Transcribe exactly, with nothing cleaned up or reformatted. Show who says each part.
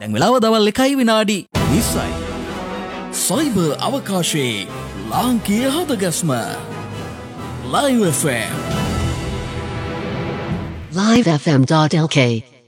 Speaker 1: දැන් වෙලාව දවල් එකයි විනාඩි විස්සයි. සයිබර් අවකාශයේ ලාංකීය හදගස්ම Live F M
Speaker 2: live f m dot l k